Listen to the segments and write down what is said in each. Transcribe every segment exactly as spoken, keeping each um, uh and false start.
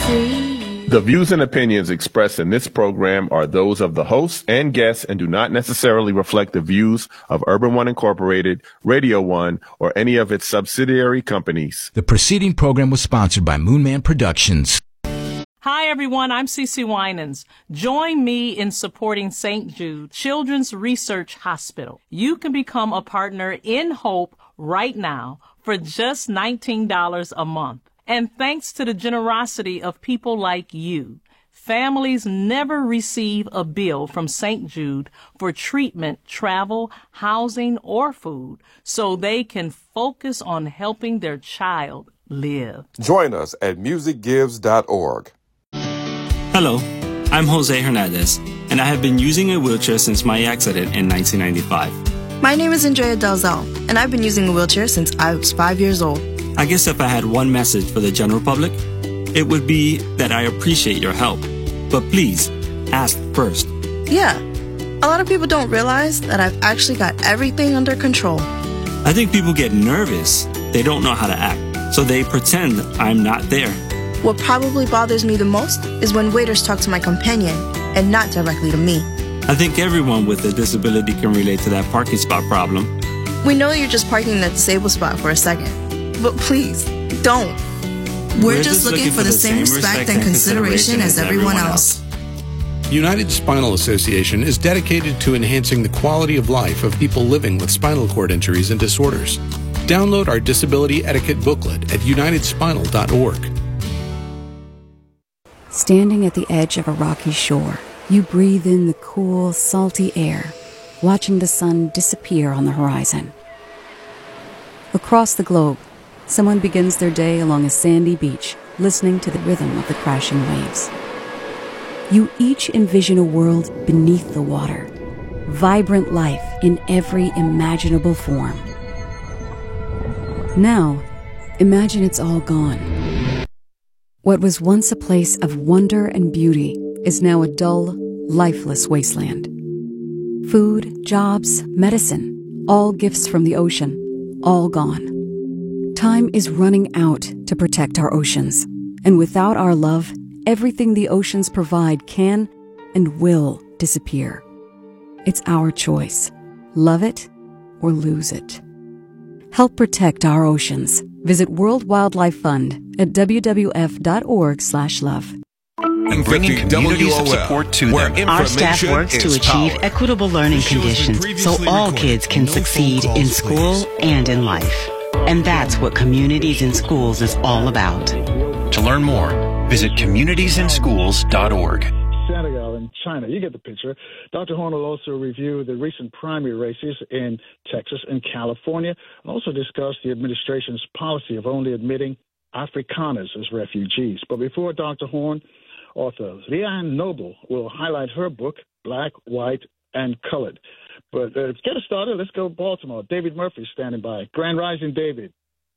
The views and opinions expressed in this program are those of the hosts and guests and do not necessarily reflect the views of Urban One Incorporated, Radio One, or any of its subsidiary companies. The preceding program was sponsored by Moonman Productions. Hi, everyone. I'm Cece Winans. Join me in supporting Saint Jude Children's Research Hospital. You can become a partner in Hope right now for just nineteen dollars a month. And thanks to the generosity of people like you, families never receive a bill from Saint Jude for treatment, travel, housing, or food, so they can focus on helping their child live. Join us at music gives dot org. Hello, I'm Jose Hernandez, and I have been using a wheelchair since my accident in nineteen ninety-five. My name is Andrea Dalzell, and I've been using a wheelchair since I was five years old. I guess if I had one message for the general public, it would be that I appreciate your help. But please, ask first. Yeah, a lot of people don't realize that I've actually got everything under control. I think people get nervous. They don't know how to act, so they pretend I'm not there. What probably bothers me the most is when waiters talk to my companion and not directly to me. I think everyone with a disability can relate to that parking spot problem. We know you're just parking in that disabled spot for a second. But please, don't. We're, We're just, just looking, looking for the same respect and consideration as everyone else. United Spinal Association is dedicated to enhancing the quality of life of people living with spinal cord injuries and disorders. Download our disability etiquette booklet at united spinal dot org. Standing at the edge of a rocky shore, you breathe in the cool, salty air, watching the sun disappear on the horizon. Across the globe, someone begins their day along a sandy beach, listening to the rhythm of the crashing waves. You each envision a world beneath the water, vibrant life in every imaginable form. Now, imagine it's all gone. What was once a place of wonder and beauty is now a dull, lifeless wasteland. Food, jobs, medicine, all gifts from the ocean, all gone. Time is running out to protect our oceans, and without our love, everything the oceans provide can and will disappear. It's our choice. Love it or lose it. Help protect our oceans. Visit World Wildlife Fund at w w f dot org slash love. And bringing communities of support to them. Our staff works to achieve power. equitable learning conditions so all kids can no succeed in school and in life. And that's what Communities in Schools is all about. To learn more, visit communities in schools dot org. Senegal and China, you get the picture. Doctor Horn will also review the recent primary races in Texas and California, and also discuss the administration's policy of only admitting Afrikaners as refugees. But before Doctor Horn, author Leanne Noble will highlight her book, Black, White, and Colored. But uh, to get us started, let's go to Baltimore. David Murphy is standing by. Grand Rising, David.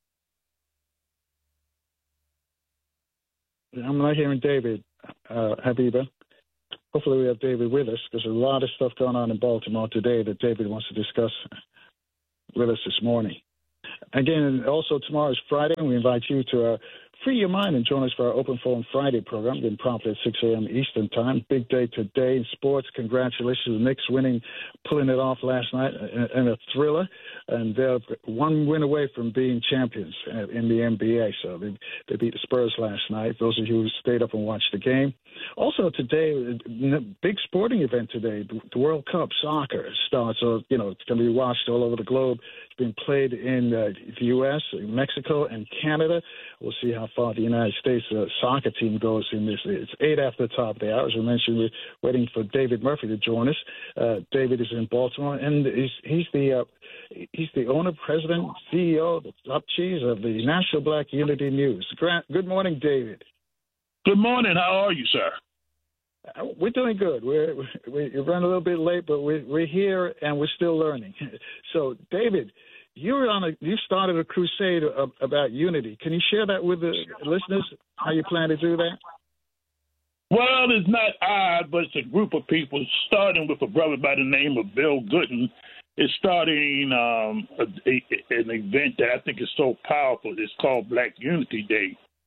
I'm not hearing David, uh, Habiba. Hopefully we have David with us, because there's a lot of stuff going on in Baltimore today that David wants to discuss with us this morning. Again, also tomorrow is Friday, and we invite you to uh, free your mind and join us for our Open Forum Friday program, getting promptly at six a.m. Eastern Time. Big day today in sports. Congratulations to the Knicks winning, pulling it off last night in a thriller. And they're one win away from being champions in the N B A. So they, they beat the Spurs last night. Those of you who stayed up and watched the game. Also today, big sporting event today, the World Cup soccer starts. So, you know, it's going to be watched all over the globe. It's being played in uh, the U S, Mexico, and Canada. We'll see how far the United States uh, soccer team goes in this. It's eight after the top of the hour. As we mentioned, we're waiting for David Murphy to join us. Uh, David is in Baltimore, and he's, he's the uh, he's the owner, president, C E O, the top cheese of the National Black Unity News. Good morning, David. Good morning. How are you, sir? Uh, we're doing good. We're we run a little bit late, but we're we're here and we're still learning. So, David, you're on a you started a crusade of, about unity. Can you share that with the listeners? How you plan to do that? Well, it's not I, but it's a group of people, starting with a brother by the name of Bill Gooden. It's starting um, a, a, an event that I think is so powerful. It's called Black Unity Day.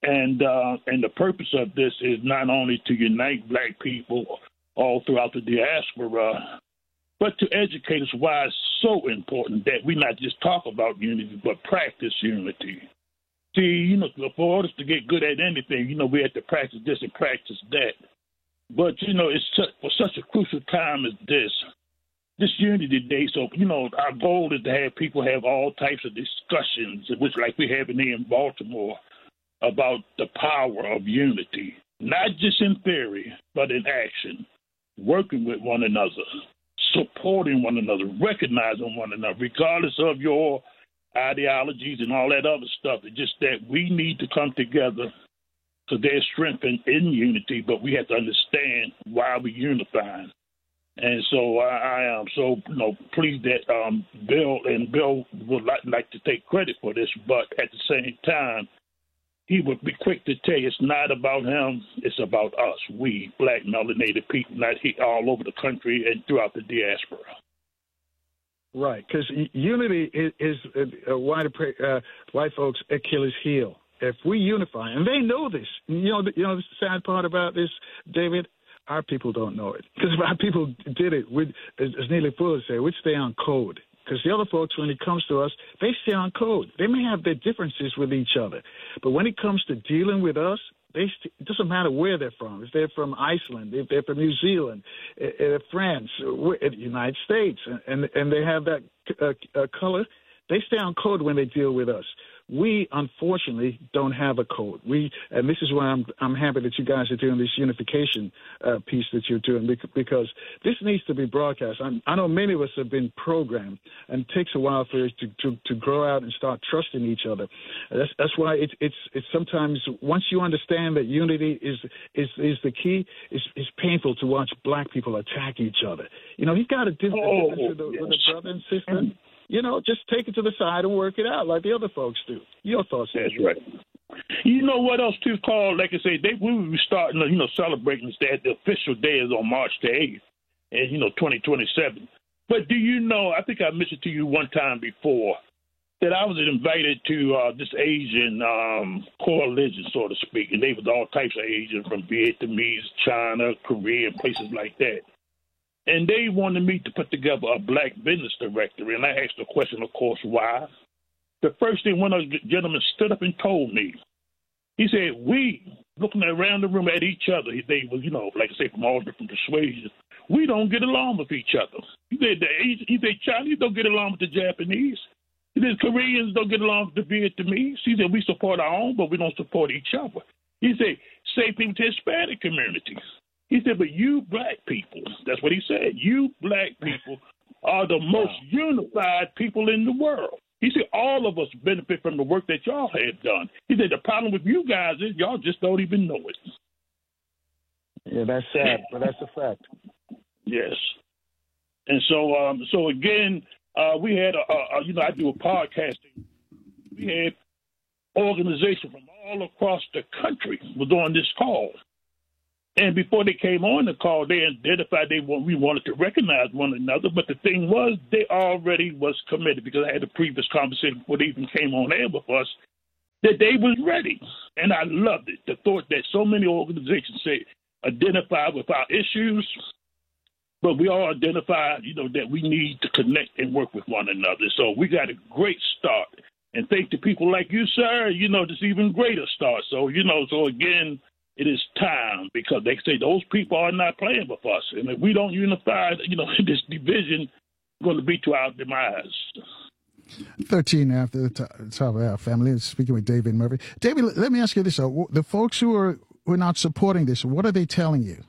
And uh, and the purpose of this is not only to unite black people all throughout the diaspora, but to educate us why it's so important that we not just talk about unity, but practice unity. See, you know, for us to get good at anything, you know, we have to practice this and practice that. But, you know, it's such, for such a crucial time as this, this Unity Day, so, you know, our goal is to have people have all types of discussions, which like we're having here in Baltimore, about the power of unity, not just in theory, but in action, working with one another, supporting one another, recognizing one another, regardless of your ideologies and all that other stuff. It's just that we need to come together because there's strength in, in unity, but we have to understand why we're unifying. And so I, I am so you know pleased that um, Bill and Bill would like, like to take credit for this, but at the same time, he would be quick to tell you it's not about him, it's about us, we black melanated people, not he, all over the country and throughout the diaspora. Right, because unity is, is uh, white, uh, white folks' Achilles heel. If we unify, and they know this, you know, you know the sad part about this, David, our people don't know it. Because our people did it, with, as, as Neely Fuller said, we'd stay on code. Because the other folks, when it comes to us, they stay on code. They may have their differences with each other. But when it comes to dealing with us, they st- it doesn't matter where they're from. If they're from Iceland, if they're from New Zealand, uh, France, uh, the United States, and, and they have that uh, uh, color, they stay on code when they deal with us. We, unfortunately, don't have a code. We, and this is why I'm I'm happy that you guys are doing this unification uh, piece that you're doing, because this needs to be broadcast. I'm, I know many of us have been programmed, and it takes a while for us to, to, to grow out and start trusting each other. That's that's why it's it's it's sometimes once you understand that unity is is is the key, it's it's painful to watch black people attack each other. You know, you've got a difference oh, with, the, yes. with a brother and sister. You know, just take it to the side and work it out like the other folks do. Your thoughts? That's right. You know what else too, Carl? Like I say, they we will be starting, you know, celebrating this day. The official day is on March the eighth, and you know, twenty twenty-seven. But do you know? I think I mentioned to you one time before that I was invited to uh, this Asian um, coalition, so to speak, and they was all types of Asians from Vietnamese, China, Korea, places like that. And they wanted me to put together a black business directory. And I asked the question, of course, why? The first thing one of the gentlemen stood up and told me, he said, we, looking around the room at each other, they were, you know, like I say, from all different persuasions, we don't get along with each other. He said, the Asian, he said, Chinese don't get along with the Japanese. He said, Koreans don't get along with the Vietnamese. He said, we support our own, but we don't support each other. He said, same thing to Hispanic communities. He said, but you black people, that's what he said, you black people are the most unified people in the world. He said, all of us benefit from the work that y'all have done. He said, the problem with you guys is y'all just don't even know it. Yeah, that's sad, but that's a fact. Yes. And so, um, so again, uh, we had, a, a, you know, I do a podcasting. We had organizations from all across the country was on this call. And before they came on the call, they identified they want, we wanted to recognize one another. But the thing was, they already was committed, because I had a previous conversation before they even came on air with us, that they was ready. And I loved it. The thought that so many organizations say identify with our issues, but we all identify, you know, that we need to connect and work with one another. So we got a great start. And thank to people like you, sir, you know, this even greater start. So, you know, so again, it is time, because they say those people are not playing with us. And if we don't unify, you know, this division is going to be to our demise. thirteen after the top of our family. Speaking with David Murphy. David, let me ask you this. The folks who are, who are not supporting this, what are they telling you?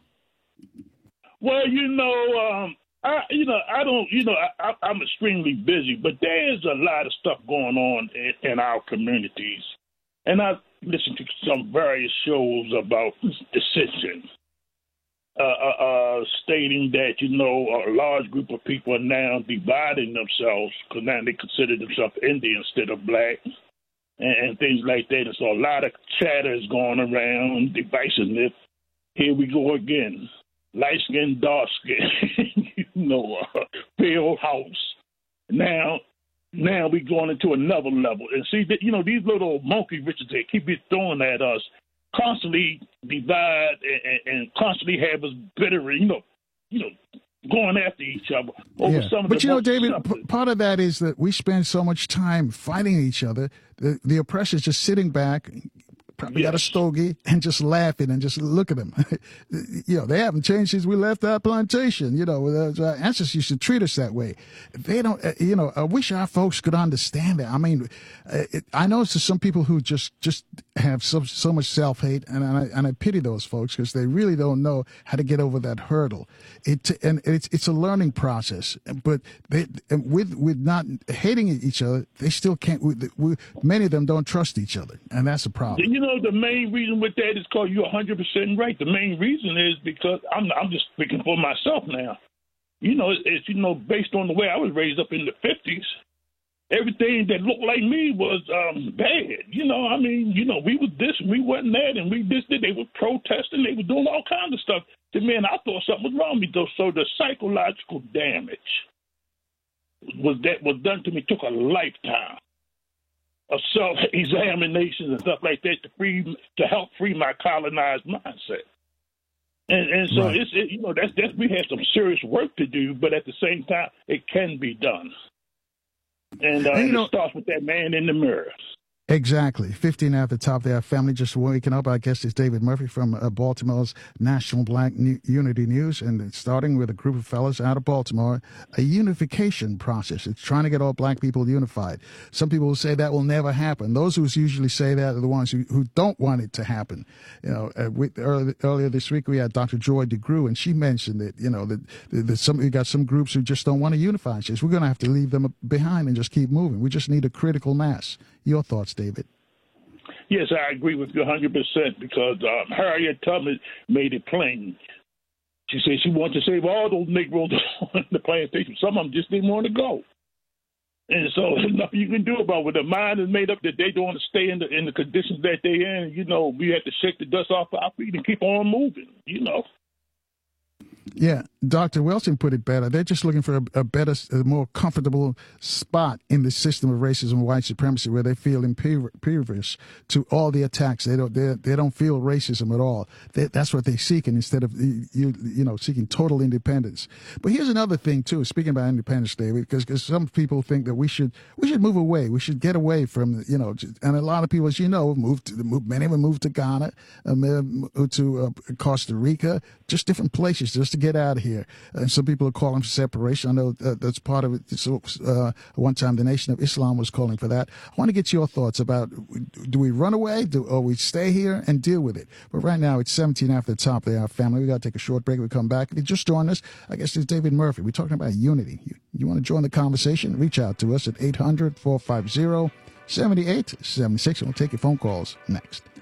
Well, you know, um, I, you know, I don't, you know, I, I'm extremely busy, but there's a lot of stuff going on in, in our communities. And I listened to some various shows about dissension, uh, uh, uh, stating that, you know, a large group of people are now dividing themselves because now they consider themselves Indian instead of black, and, and things like that. And so a lot of chatter is going around, divisiveness. Here we go again. Light skin, dark skin, you know, uh, pale house. Now, now we're going into another level. And see, that you know, these little monkey wrenches they keep it throwing at us, constantly divide and, and constantly have us bitter, you know, you know, going after each other over yeah. some of but the you know, David, something. p- part of that is that we spend so much time fighting each other. The, the oppressor's just sitting back, probably Yes. got a stogie, and just laughing and just look at them. You know, they haven't changed since we left our plantation. You know, our ancestors used to treat us that way. They don't, uh, you know, I wish our folks could understand that. I mean, uh, it, I know to some people who just, just have so, so much self-hate, and I, and I pity those folks because they really don't know how to get over that hurdle. It, and it's, it's a learning process, but they, with, with not hating each other, they still can't, we, we, many of them don't trust each other, and that's a problem. You know, the main reason with that is because you're one hundred percent right. The main reason is because I'm I'm just speaking for myself now. You know, it's, you know, based on the way I was raised up in the fifties, everything that looked like me was um, bad. You know, I mean, you know, we was this and we wasn't that and we this, that. They were protesting. They were doing all kinds of stuff. And, man, I thought something was wrong with me, though. So the psychological damage was that was done to me took a lifetime of self-examination and stuff like that to free to help free my colonized mindset. And and so right. it's it, you know that's that's we have some serious work to do, but at the same time it can be done. And, uh, and know, it starts with that man in the mirror. Exactly. fifteen at the top there. Family just waking up. Our guest is David Murphy from uh, Baltimore's National Black New- Unity News, and it's starting with a group of fellas out of Baltimore, a unification process. It's trying to get all black people unified. Some people will say that will never happen. Those who usually say that are the ones who, who don't want it to happen. You know, uh, we, early, earlier this week we had Doctor Joy DeGruy, and she mentioned that, you know, that, that some, we got some groups who just don't want to unify. She says, we're going to have to leave them behind and just keep moving. We just need a critical mass. Your thoughts, David? Yes, I agree with you one hundred percent because um, Harriet Tubman made it plain. She said she wanted to save all those Negroes on the plantation. Some of them just didn't want to go. And so there's nothing you can do about it. When the mind is made up that they don't want to stay in the, in the conditions that they're in, you know, we have to shake the dust off our feet and keep on moving, you know. Yeah, Doctor Wilson put it better. They're just looking for a, a better, a more comfortable spot in the system of racism and white supremacy where they feel impervious to all the attacks. They don't, they, they don't feel racism at all. They, that's what they're seeking instead of, you, you know, seeking total independence. But here's another thing, too, speaking about independence, David, because some people think that we should, we should move away. We should get away from, you know, and a lot of people, as you know, moved to, move, many of them moved to Ghana, um, to uh, Costa Rica, just different places just to get out of here. And some people are calling for separation. I know uh, that's part of it. So, uh, one time the Nation of Islam was calling for that. I want to get your thoughts about, do we run away do, or we stay here and deal with it? But right now it's seventeen after the top there, our family. We got to take a short break. We come back. If you just joined us, I guess it's David Murphy. We're talking about unity. You, you want to join the conversation? Reach out to us at eight hundred, four five zero, seven eight seven six, and we'll take your phone calls next.